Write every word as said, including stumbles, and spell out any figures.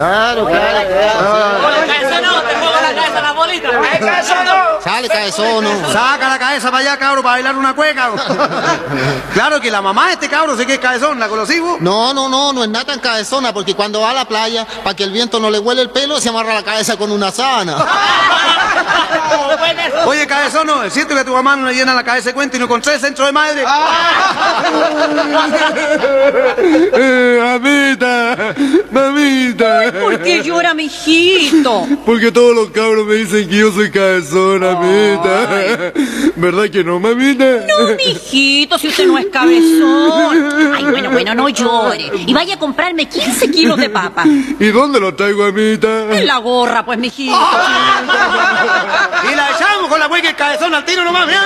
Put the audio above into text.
Claro, claro. Cabezono, te pongo la cabeza en la bolita. ¡Eh, cabezono! Sale, cabezono. Saca la cabeza para allá, cabro, para bailar una cueca. Claro que la mamá de este cabro sé que es cabezón, ¿la conocí vos? No, no, no, no es nada tan cabezona, porque cuando va a la playa, para que el viento no le huele el pelo, se amarra la cabeza con una sábana. Oye, cabezono, es cierto que a tu mamá no le llena la cabeza de cuenta y no con tres centros de madre. Eh, mamita, mamita. ¿Por qué llora, mijito? Porque todos los cabros me dicen que yo soy cabezón, mamita. ¿Verdad que no, mamita? No, mijito, si usted no es cabezón. Ay, bueno, bueno, no llore. Y vaya a comprarme quince kilos de papa. ¿Y dónde lo traigo, mamita? En la gorra, pues, mijito. Y la echamos con la güey que es cabezón al tiro nomás, mira.